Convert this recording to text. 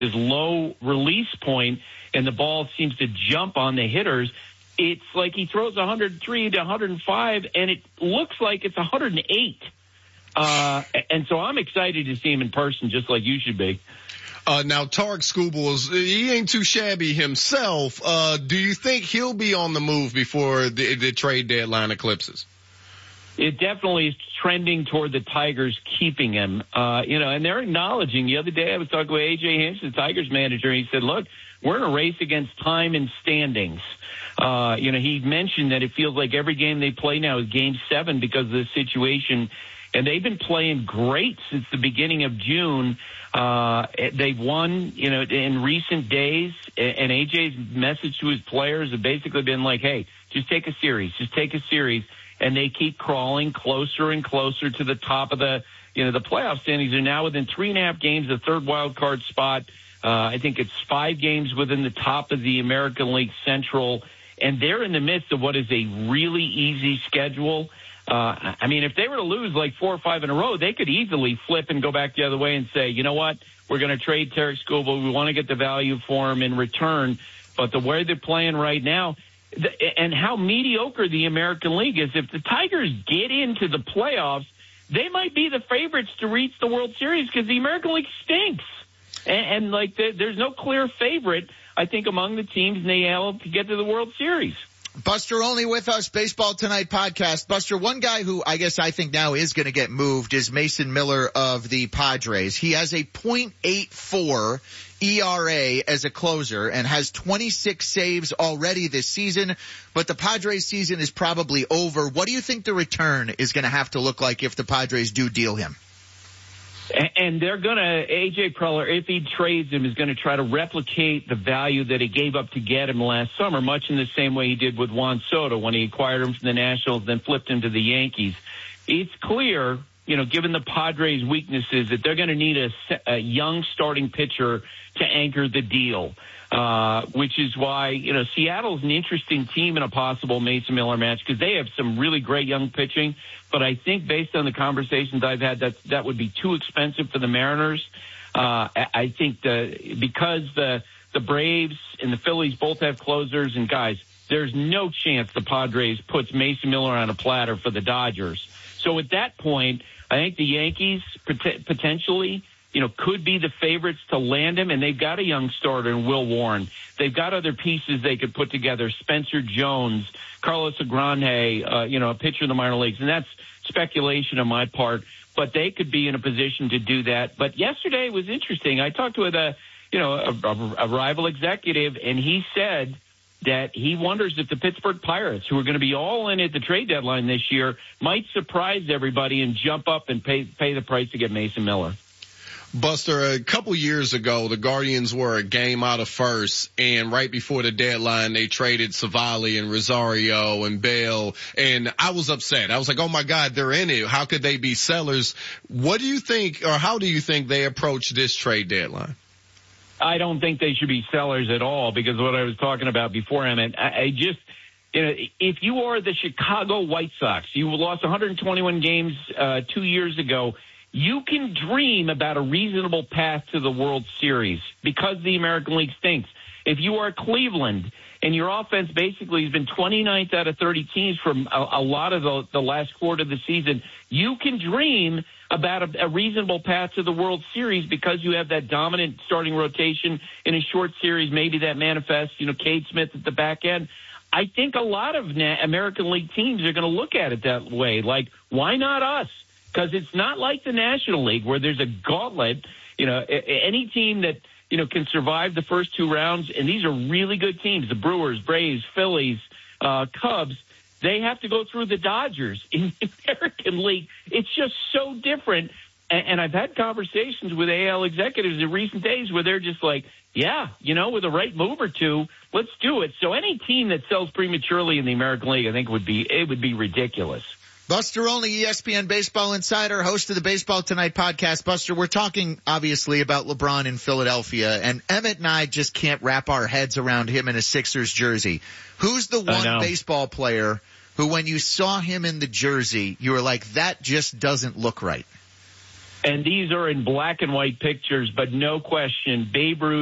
his low release point and the ball seems to jump on the hitters, it's like he throws 103 to 105, and it looks like it's 108. And so I'm excited to see him in person, just like you should be. Now, Tarik Skubal, he ain't too shabby himself. Do you think he'll be on the move before the trade deadline eclipses? It definitely is trending toward the Tigers keeping him. And they're acknowledging. The other day I was talking with A.J. Hinch, the Tigers manager, and he said, look, we're in a race against time and standings. He mentioned that it feels like every game they play now is Game 7 because of the situation. And they've been playing great since the beginning of June. They've won, in recent days. And AJ's message to his players have basically been like, hey, just take a series. And they keep crawling closer and closer to the top of the playoff standings. They're now within 3.5 games of the third wild card spot. I think it's 5 games within the top of the American League Central. And they're in the midst of what is a really easy schedule. If they were to lose like 4 or 5 in a row, they could easily flip and go back the other way and say, you know what, we're going to trade Tarik Skubal. We want to get the value for him in return. But the way they're playing right now, and how mediocre the American League is, if the Tigers get into the playoffs, they might be the favorites to reach the World Series because the American League stinks. And there's no clear favorite, I think, among the teams in the AL to get to the World Series. Buster Olney with us, Baseball Tonight podcast. Buster, one guy who I think now is going to get moved is Mason Miller of the Padres. He has a .84 ERA as a closer and has 26 saves already this season, but the Padres season is probably over. What do you think the return is going to have to look like if the Padres do deal him? And they're going to, A.J. Preller, if he trades him, is going to try to replicate the value that he gave up to get him last summer, much in the same way he did with Juan Soto when he acquired him from the Nationals, then flipped him to the Yankees. It's clear, given the Padres' weaknesses, that they're going to need a young starting pitcher to anchor the deal, which is why, Seattle's an interesting team in a possible Mason Miller match because they have some really great young pitching. But I think based on the conversations I've had, that would be too expensive for the Mariners. I think because the Braves and the Phillies both have closers, and guys, there's no chance the Padres puts Mason Miller on a platter for the Dodgers. So at that point, I think the Yankees potentially, could be the favorites to land him, and they've got a young starter in Will Warren. They've got other pieces they could put together, Spencer Jones, Carlos Agrande, a pitcher in the minor leagues, and that's speculation on my part, but they could be in a position to do that. But yesterday was interesting. I talked with a rival executive, and he said that he wonders if the Pittsburgh Pirates, who are going to be all in at the trade deadline this year, might surprise everybody and jump up and pay the price to get Mason Miller. Buster, a couple years ago, the Guardians were a game out of first, and right before the deadline, they traded Savali and Rosario and Bell, and I was upset. I was like, oh my God, they're in it. How could they be sellers? What do you think, or how do you think they approach this trade deadline? I don't think they should be sellers at all because of what I was talking about before. I just, if you are the Chicago White Sox, you lost 121 games 2 years ago, you can dream about a reasonable path to the World Series because the American League stinks. If you are Cleveland and your offense basically has been 29th out of 30 teams from a lot of the last quarter of the season, you can dream about a reasonable path to the World Series because you have that dominant starting rotation in a short series. Maybe that manifests, Cade Smith at the back end. I think a lot of American League teams are going to look at it that way. Like, why not us? Because it's not like the National League where there's a gauntlet. Any team that, can survive the first 2 rounds, and these are really good teams, the Brewers, Braves, Phillies, Cubs, they have to go through the Dodgers. In the American League, it's just so different. And I've had conversations with AL executives in recent days where they're just like, yeah, with the right move or two, let's do it. So any team that sells prematurely in the American League, I think would be ridiculous. Buster Olney, ESPN Baseball Insider, host of the Baseball Tonight podcast. Buster, we're talking obviously about LeBron in Philadelphia, and Emmett and I just can't wrap our heads around him in a Sixers jersey. Who's the one baseball player who, when you saw him in the jersey, you were like, that just doesn't look right? And these are in black and white pictures, but no question, Babe Ruth